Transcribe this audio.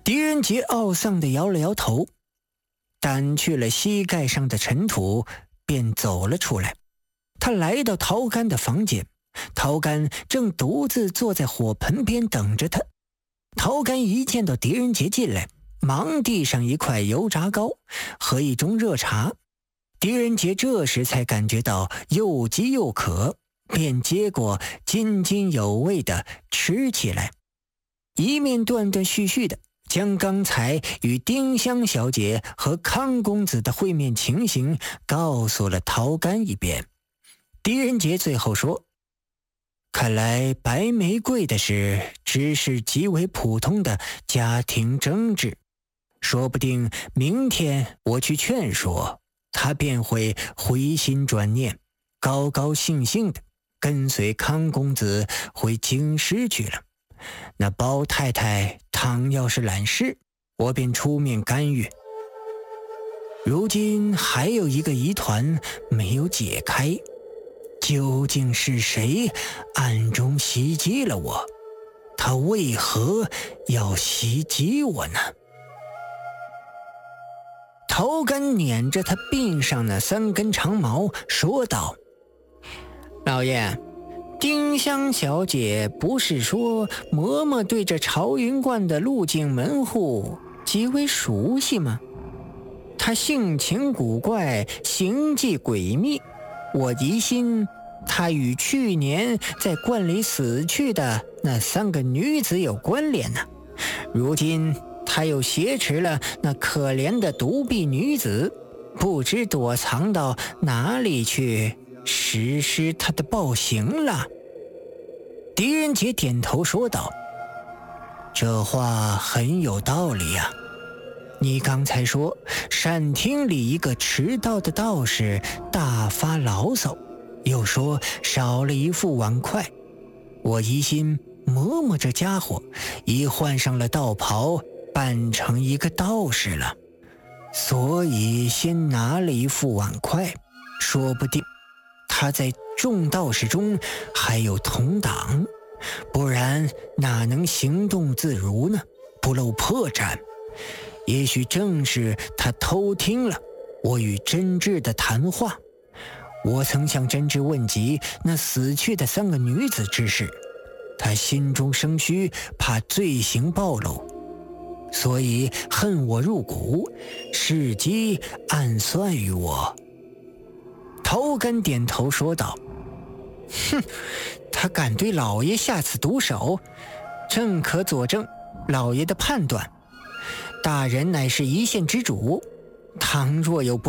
狄仁杰懊丧地摇了摇头，掸去了膝盖上的尘土，便走了出来。他来到陶干的房间，陶干正独自坐在火盆边等着他。陶干一见到狄仁杰进来，忙递上一块油炸糕和一盅热茶。狄仁杰这时才感觉到又饥又渴，便接过津津有味地吃起来，一面断断续续的将刚才与丁香小姐和康公子的会面情形告诉了陶干一遍。狄仁杰最后说：看来白玫瑰的事只是极为普通的家庭争执，说不定明天我去劝说他，便会回心转念，高高兴兴的跟随康公子回京师去了。那包太太倘要是揽事，我便出面干预。如今还有一个疑团没有解开，究竟是谁暗中袭击了我？他为何要袭击我呢？陶干捻着他鬓上那3根长毛说道：老爷，丁香小姐不是说嬷嬷对这朝云观的路径门户极为熟悉吗？她性情古怪，行迹诡秘，我疑心她与去年在观里死去的那3个女子有关联呢。如今她又挟持了那可怜的独臂女子，不知躲藏到哪里去实施她的暴行了。狄仁杰点头说道：这话很有道理呀。你刚才说善厅里一个迟到的道士大发牢骚，又说少了一副碗筷，我疑心嬷嬷这家伙已换上了道袍，扮成一个道士了，所以先拿了一副碗筷。说不定他在众道士中还有同党，不然哪能行动自如呢？不露破绽。也许正是他偷听了我与真挚的谈话。我曾向真挚问及那死去的3个女子之事，他心中生虚，怕罪行暴露，所以恨我入骨，伺机暗算于我。陶干点头说道：哼，他敢对老爷下此毒手，正可佐证老爷的判断。大人乃是一县之主，倘若有不